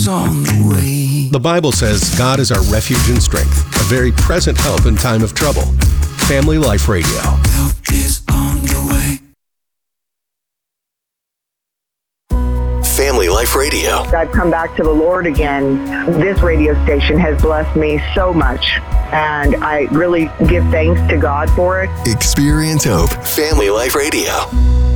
on the way. The Bible says God is our refuge and strength, a very present help in time of trouble. Family Life Radio. Help is on the way. Family Life Radio. I've come back to the Lord again. This radio station has blessed me so much, and I really give thanks to God for it. Experience hope. Family Life Radio.